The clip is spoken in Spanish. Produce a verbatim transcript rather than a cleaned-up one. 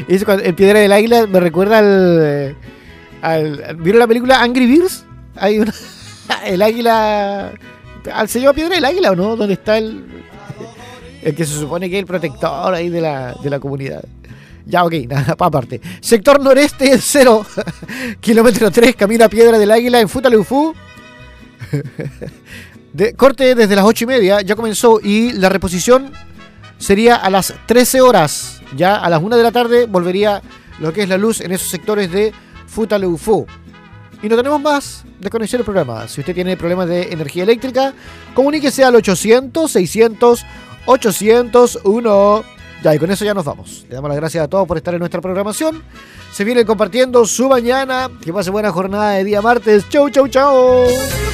Eso cuando, el Piedra del Águila me recuerda al, al... ¿Vieron la película Angry Birds? Hay una... El águila... ¿Se llama Piedra del Águila o no? ¿Dónde está el... el que se supone que es el protector ahí de la, de la comunidad? Ya, ok, nada, aparte. Sector noreste, cero. Kilómetro tres, camino a Piedra del Águila en Futaleufú. De, corte desde las ocho y media, ya comenzó. Y la reposición sería a las trece horas. Ya a las una de la tarde volvería lo que es la luz en esos sectores de Futaleufú. Y no tenemos más de conocer el programa. Si usted tiene problemas de energía eléctrica, comuníquese al ochocientos, seiscientos, ochocientos uno. Ya, y con eso ya nos vamos. Le damos las gracias a todos por estar en nuestra programación. Se viene compartiendo su mañana. Que pase buena jornada de día martes. Chau, chau, chau.